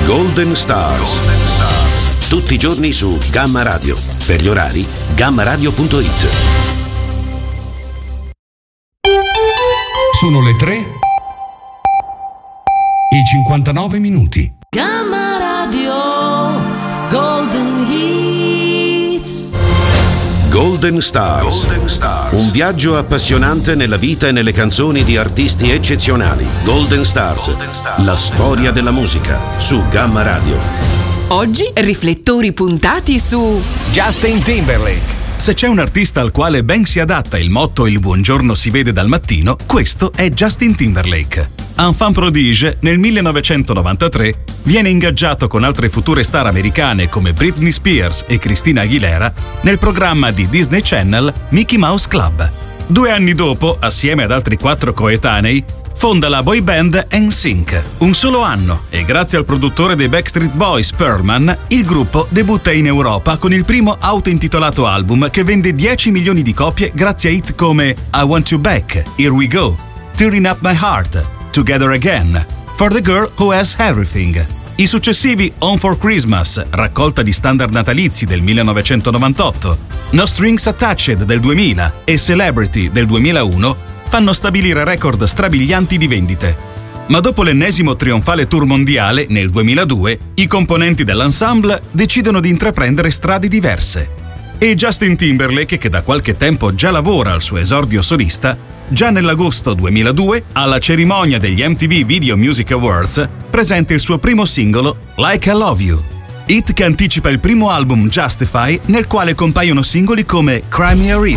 Golden Stars. Tutti i giorni su Gamma Radio. Per gli orari, gammaradio.it. Sono le 3 e 59 minuti. Gamma Radio Golden Hits. Golden Stars. Un viaggio appassionante nella vita e nelle canzoni di artisti eccezionali. Golden Stars. La storia della musica su Gamma Radio. Oggi riflettori puntati su Justin Timberlake. Se c'è un artista al quale ben si adatta il motto "il buongiorno si vede dal mattino", questo è Justin Timberlake. Enfant prodige, nel 1993 viene ingaggiato con altre future star americane come Britney Spears e Christina Aguilera nel programma di Disney Channel Mickey Mouse Club. 2 anni dopo, assieme ad altri 4 coetanei, fonda la boy band NSYNC. Un solo anno, e grazie al produttore dei Backstreet Boys, Pearlman, il gruppo debutta in Europa con il primo auto-intitolato album che vende 10 milioni di copie grazie a hit come I Want You Back, Here We Go, Tearing Up My Heart, Together Again, For the Girl Who Has Everything. I successivi Home for Christmas, raccolta di standard natalizi del 1998, No Strings Attached del 2000 e Celebrity del 2001 fanno stabilire record strabilianti di vendite. Ma dopo l'ennesimo trionfale tour mondiale, nel 2002, i componenti dell'ensemble decidono di intraprendere strade diverse. E Justin Timberlake, che da qualche tempo già lavora al suo esordio solista, già nell'agosto 2002, alla cerimonia degli MTV Video Music Awards, presenta il suo primo singolo, Like I Love You. Hit che anticipa il primo album Justify, nel quale compaiono singoli come Cry Me a River.